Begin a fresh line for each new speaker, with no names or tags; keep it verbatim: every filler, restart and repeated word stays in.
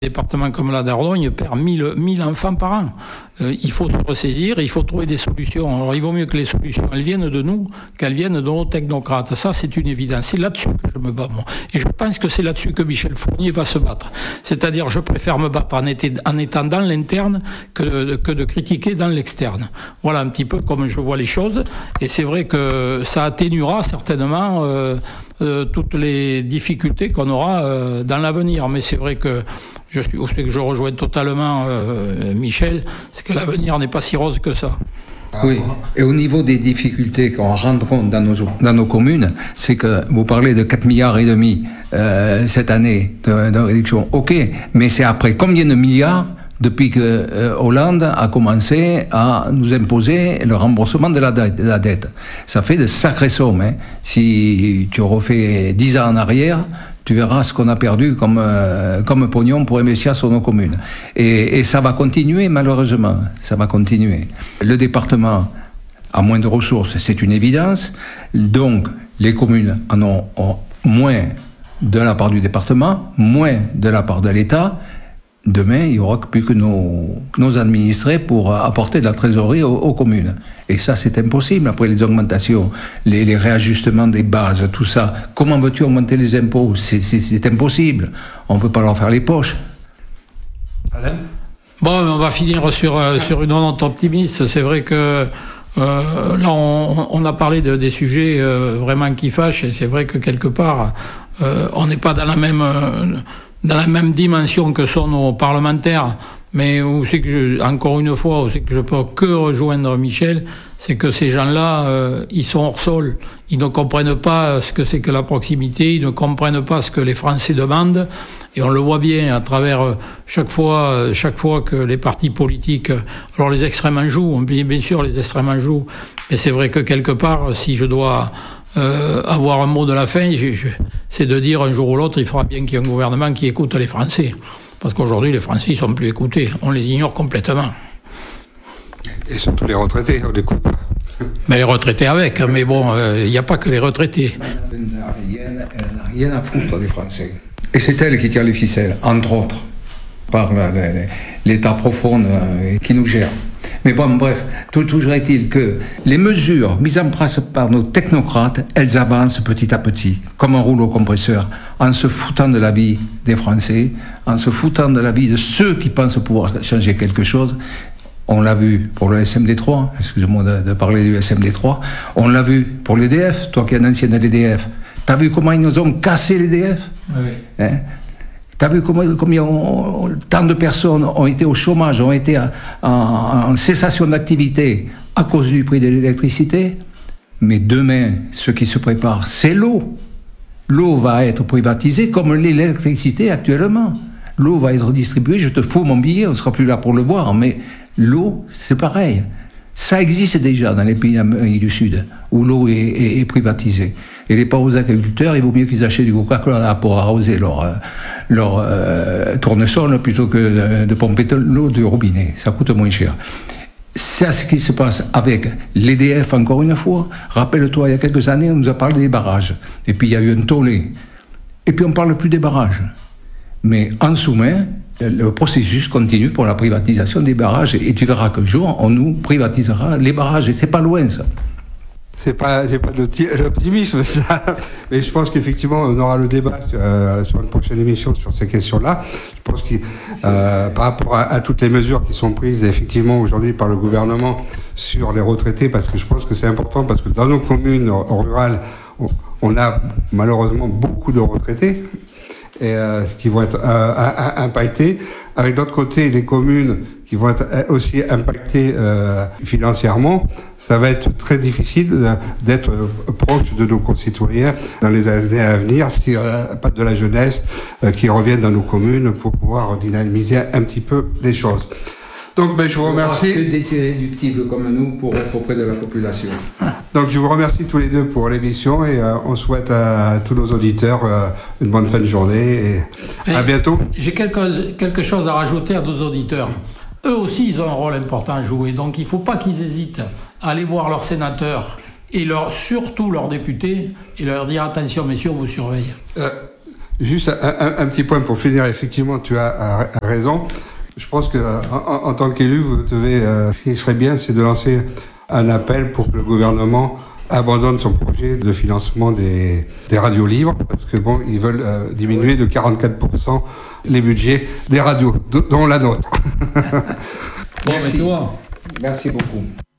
département comme la Dordogne perd mille enfants par an. Euh, il faut se ressaisir, il faut trouver des solutions. Alors il vaut mieux que les solutions elles viennent de nous qu'elles viennent de nos technocrates. Ça c'est une évidence. C'est là-dessus que je me bats moi. Et je pense que c'est là-dessus que Michel Fournier va se battre. C'est-à-dire je préfère me battre en, été, en étant dans l'interne que de, que de critiquer dans l'externe. Voilà un petit peu comme je vois les choses. Et c'est vrai que ça atténuera certainement euh, euh, toutes les difficultés qu'on aura euh, dans l'avenir. Mais c'est vrai que je suis aussi que je rejoins totalement euh, Michel, c'est que l'avenir n'est pas si rose que ça.
Oui, et au niveau des difficultés qu'on rencontre dans nos, dans nos communes, c'est que vous parlez de quatre milliards et demi euh, cette année de, de réduction. Ok, mais c'est après combien de milliards depuis que euh, Hollande a commencé à nous imposer le remboursement de la, de la dette. Ça fait de sacrées sommes. Hein. Si tu refais dix ans en arrière, tu verras ce qu'on a perdu comme euh, comme pognon pour investir sur nos communes. Et, et ça va continuer, malheureusement. Ça va continuer. Le département a moins de ressources, c'est une évidence. Donc, les communes en ont, ont moins de la part du département, moins de la part de l'État. Demain, il n'y aura plus que nos, nos administrés pour apporter de la trésorerie aux, aux communes. Et ça, c'est impossible. Après les augmentations, les, les réajustements des bases, tout ça. Comment veux-tu augmenter les impôts ? c'est, c'est, c'est impossible. On ne peut pas leur faire les poches.
Alain ? Bon, on va finir sur, euh, sur une note optimiste. C'est vrai que euh, là, on, on a parlé de, des sujets euh, vraiment qui fâchent. Et c'est vrai que quelque part, euh, on n'est pas dans la même... Euh, dans la même dimension que sont nos parlementaires, mais où c'est que je, encore une fois, où c'est que je peux que rejoindre Michel, c'est que ces gens-là, euh, ils sont hors sol. Ils ne comprennent pas ce que c'est que la proximité, ils ne comprennent pas ce que les Français demandent, et on le voit bien à travers euh, chaque fois, euh, chaque fois que les partis politiques, euh, alors les extrêmes en jouent, bien, bien sûr les extrêmes en jouent, mais c'est vrai que quelque part, si je dois Euh, avoir un mot de la fin, je, je, c'est de dire un jour ou l'autre, il faudra bien qu'il y ait un gouvernement qui écoute les Français. Parce qu'aujourd'hui, les Français, ils sont plus écoutés. On les ignore complètement.
Et surtout les retraités, on écoute pas.
Mais les retraités avec, mais bon, il euh, n'y a pas que les retraités.
Elle n'a rien, elle n'a rien à foutre des Français. Et c'est elle qui tire les ficelles, entre autres, par la, la, l'État profond euh, qui nous gère. Mais bon, bref, tout, toujours est-il que les mesures mises en place par nos technocrates, elles avancent petit à petit, comme un rouleau compresseur, en se foutant de la vie des Français, en se foutant de la vie de ceux qui pensent pouvoir changer quelque chose. On l'a vu pour le S M D trois, excusez-moi de, de parler du S M D trois, on l'a vu pour l'E D F, toi qui es un ancien de l'E D F. T'as vu comment ils nous ont cassé l'E D F ?
Oui.
Hein ? T'as vu combien, combien on, on, tant de personnes ont été au chômage, ont été en, en, en cessation d'activité à cause du prix de l'électricité. Mais demain, ce qui se prépare, c'est l'eau. L'eau va être privatisée comme l'électricité actuellement. L'eau va être distribuée, je te fous mon billet, on ne sera plus là pour le voir, mais l'eau, c'est pareil. Ça existe déjà dans les pays d'Amérique du Sud, où l'eau est, est, est privatisée. Et les pauvres agriculteurs, il vaut mieux qu'ils achètent du Coca-Cola pour arroser leur, leur euh, tournesol plutôt que de, de pomper l'eau du robinet. Ça coûte moins cher. C'est ce qui se passe avec l'E D F, encore une fois. Rappelle-toi, il y a quelques années, on nous a parlé des barrages. Et puis il y a eu un tollé. Et puis on ne parle plus des barrages. Mais en sous-main, le processus continue pour la privatisation des barrages. Et tu verras qu'un jour, on nous privatisera les barrages. Et c'est pas loin, ça.
C'est pas, c'est pas de l'optimisme, ça. Mais je pense qu'effectivement, on aura le débat euh, sur une prochaine émission sur ces questions-là. Je pense que euh, par rapport à, à toutes les mesures qui sont prises effectivement aujourd'hui par le gouvernement sur les retraités, parce que je pense que c'est important, parce que dans nos communes rurales, on, on a malheureusement beaucoup de retraités et euh, qui vont être euh, impactés. Avec d'autre côté, les communes qui vont être aussi impactées euh, financièrement, ça va être très difficile d'être proche de nos concitoyens dans les années à venir s'il n'y a pas de la jeunesse euh, qui revienne dans nos communes pour pouvoir dynamiser un petit peu les choses. Donc ben, je vous remercie.
Que des irréductibles comme nous pour être auprès de la population.
Donc je vous remercie tous les deux pour l'émission et euh, on souhaite à tous nos auditeurs euh, une bonne fin de journée et, et à bientôt.
J'ai quelque, quelque chose à rajouter à nos auditeurs. Eux aussi, ils ont un rôle important à jouer. Donc il ne faut pas qu'ils hésitent à aller voir leurs sénateurs et leur, surtout leurs députés et leur dire attention messieurs, on vous surveille.
Euh, Juste un, un, un petit point pour finir. Effectivement, tu as, as raison. Je pense que en, en tant qu'élu, vous devez, euh, ce qui serait bien, c'est de lancer un appel pour que le gouvernement abandonne son projet de financement des, des radios libres, parce que bon, ils veulent euh, diminuer de quarante-quatre pour cent les budgets des radios, dont la nôtre.
Merci. Merci beaucoup.